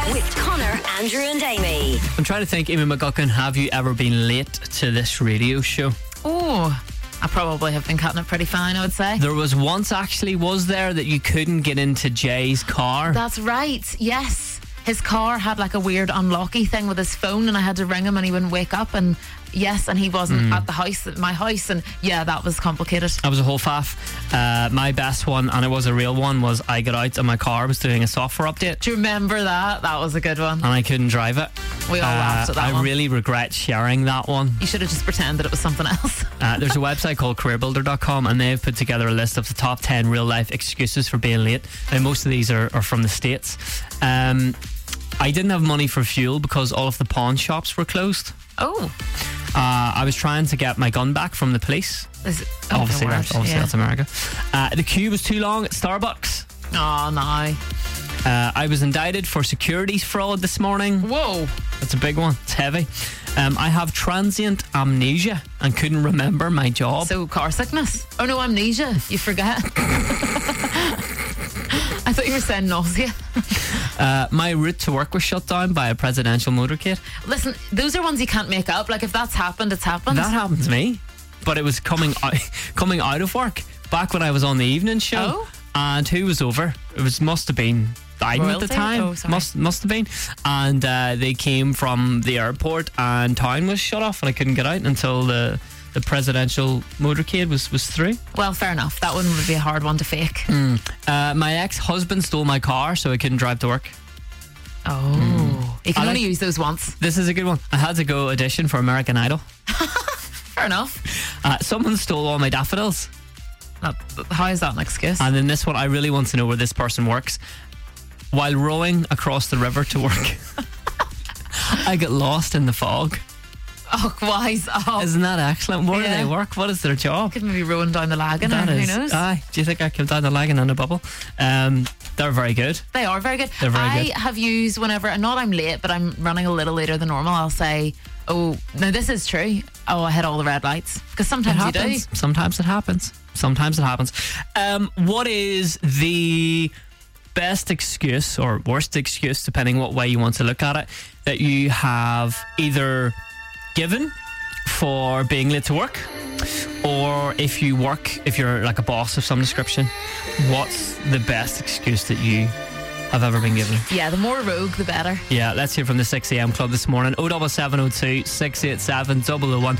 with Connor, Andrew and Amy. I'm trying to think, Amy McGuckin, have you ever been late to this radio show? Oh, I probably have been cutting it pretty fine, I would say. There was once actually, was there, that you couldn't get into Jay's car? That's right, yes. His car had like a weird unlocky thing with his phone, and I had to ring him and he wouldn't wake up, and yes, and he wasn't at the house, at my house, and yeah, that was complicated. That was a whole faff. My best one, and it was a real one, was I got out and my car was doing a software update. Do you remember that? That was a good one. And I couldn't drive it. We all laughed at that one. I really regret sharing that one. You should have just pretended it was something else. There's a website called careerbuilder.com, and they've put together a list of the top 10 real life excuses for being late. And most of these are from the States. I didn't have money for fuel because all of the pawn shops were closed. Oh. I was trying to get my gun back from the police. Obviously, that's America. The queue was too long at Starbucks. Oh, no. I was indicted for securities fraud this morning. Whoa. That's a big one. It's heavy. I have transient amnesia and couldn't remember my job. So, car sickness? Oh, no, amnesia. You forget. I thought you were saying nausea. My route to work was shut down by a presidential motorcade. Listen, those are ones you can't make up. Like, if that's happened, it's happened. That happened to me. But it was coming out of work back when I was on the evening show. Oh. And who was over? Must have been Biden Royalty? at the time. Oh, sorry. Must have been. And they came from the airport and town was shut off and I couldn't get out until the presidential motorcade was through. Well, fair enough. That one would be a hard one to fake. My ex-husband stole my car, so I couldn't drive to work. Oh. You can only use those once. This is a good one. I had to go audition for American Idol. Fair enough. Someone stole all my daffodils. How is that an excuse? And in this one, I really want to know where this person works. While rowing across the river to work, I get lost in the fog. Oh, wise. Oh. Isn't that excellent? Where do they work? What is their job? Could maybe rowing down the Lagan, That or is, who knows? do you think I came down the Lagan in a bubble? They're very good. They are very good. They're very I good. have used whenever, and not I'm late, but I'm running a little later than normal, I'll say, oh, now this is true. Oh, I hit all the red lights. Because sometimes you do. Sometimes it happens. What is the best excuse or worst excuse, depending what way you want to look at it, that you have either given for being late to work, or if you're like a boss of some description, what's the best excuse that you have ever been given? Yeah, the more rogue, the better. Yeah, let's hear from the 6am club this morning. 07702 687 001.